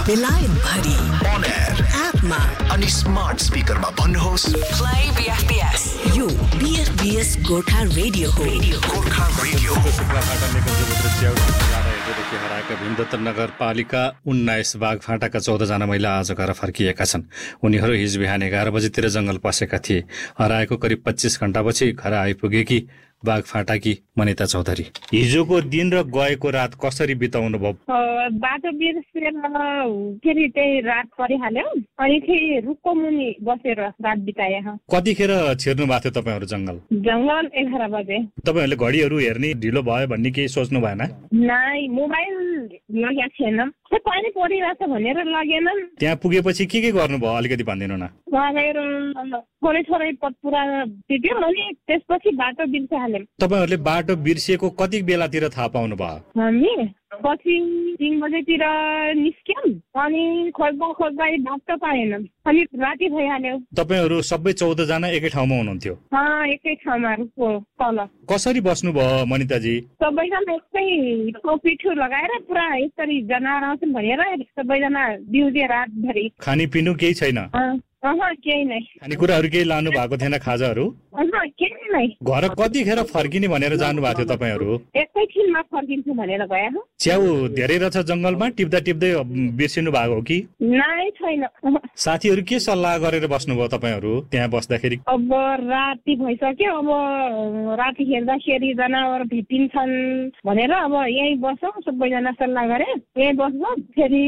बेलायत भरि on air एपमा अनि स्मार्ट स्पिकरमा भन्नुहोस् प्ले BFBS यो BFBS गोर्खा रेडियो हो। गोर्खा रेडियो हराएका भीमदत्त नगरपालिका 19 बागफाटाका 14 जना महिला आज घर फर्किएका छन्। उनीहरू हिज बिहान 11 बजेतिर जंगल पसेका थिए। हराएको करिब 25 घण्टापछि घर आइपुगेकी बागफाटाकी मनिता चौधरी हिजोको दिन र गएको रात कसरी बिताउनु भयो? बाटो बिर्सेर फेरि त्यही रात परिहाल्यो अनि फेरि रुखको मुनि बसेर रात बिताए। कतिखेर छिर्नु भएको थियो तपाईँहरू जंगल? जंगल 11 बजे। तपाईँहरूले घडीहरू हेर्ने ढिलो भयो भन्ने केही सोच्नु भएन? नाइ, मोबाइल लगेको थिएन। पानी परिरहेछ भनेर लगेन। त्यहाँ पुगेपछि के गर्नुभयो अलिकति भनिदिनु न। थोरै थोरै पुरा टिप्यो अनि त्यसपछि बाटो बिर्सिहाल्यौँ। तपाईँहरूले बाटो बिर्सिएको कति बेलातिर थाहा पाउनु भयो? हामी पछि 3 बजेतिर निस्क्यौँ अनि खोज्दा बाटो पाएन अनि राति भइहाल्यो। तपाईँहरू सबै 14 जना एकै ठाउँमा हुनुहुन्थ्यो? एकै ठाउँमा तल। कसरी बस्नुभयो मनिताजी? सबैजना यस्तै पिठो लगाएर पुरा यसरी जनावर आउँछन् भनेर सबैजना बिउजे रातभरि। खानेपिनु केही छैन? केही नै। खानेकुराहरू केही लानु भएको थिएन? खाजाहरू केही नै। घर कतिखेर फर्किने भनेर जानु भएको थियो तपाईँहरू? एकैछिनमा फर्किन्छु भनेर गयो। च्याउ धेरै रहेछ जंगलमा, टिप्दा टिप्दै बिर्सिनु भएको हो कि? नाइ, छैन। साथीहरू के सल्लाह गरेर बस्नुभयो तपाईँहरू त्यहाँ बस्दाखेरि? अब राति भइसक्यो, अब राति हेर्दाखेरि जनावर भेटिन्छन् भनेर अब यही बसौँ सबैजना सल्लाह गरे। यही बस्छौँ, फेरि